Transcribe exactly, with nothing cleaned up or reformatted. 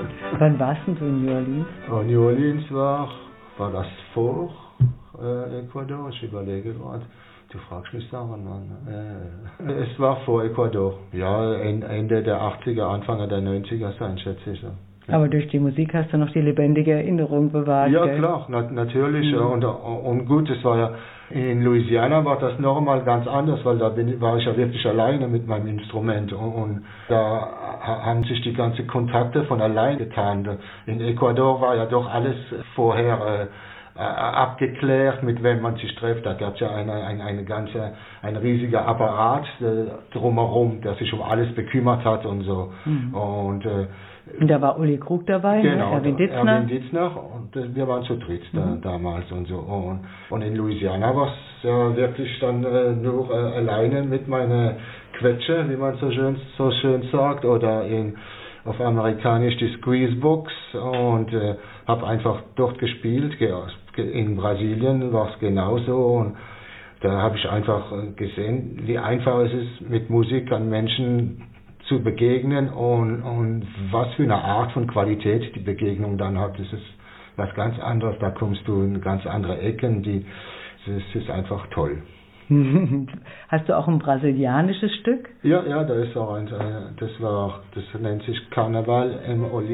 Wann warst denn du in New Orleans? Oh, New Orleans war, war das vor äh, Ecuador? Ich überlege gerade. Du fragst mich da, wann. Äh, es war vor Ecuador. Ja, Ende der achtziger, Anfang der neunziger sein, schätze ich. Ja. Aber durch die Musik hast du noch die lebendige Erinnerung bewahrt. Ja, gell? klar, na, natürlich. Mhm. Ja, und, und gut, es war ja, in Louisiana war das nochmal ganz anders, weil da bin, war ich ja wirklich alleine mit meinem Instrument. Und, und da haben sich die ganzen Kontakte von allein getan. In Ecuador war ja doch alles vorher äh, abgeklärt, mit wem man sich trifft. Da gab es ja eine, eine, eine ganze, ein riesiger Apparat äh, drumherum, der sich um alles bekümmert hat und so. Mhm. Und äh, Und da war Uli Krug dabei, genau, ne? Erwin Ditzner. Erwin Ditzner, und wir waren zu dritt da, mhm. damals und so. Und, und in Louisiana war es ja wirklich dann äh, nur äh, alleine mit meiner Quetsche, wie man so schön, so schön sagt, oder in, auf Amerikanisch die Squeezebox, und äh, habe einfach dort gespielt. In Brasilien war es genauso, und da habe ich einfach gesehen, wie einfach es ist, mit Musik an Menschen zu begegnen, und, und was für eine Art von Qualität die Begegnung dann hat. Das ist was ganz anderes, da kommst du in ganz andere Ecken, die, das ist einfach toll. Hast du auch ein brasilianisches Stück? Ja, ja, da ist auch ein, das war, das nennt sich Karneval im Oli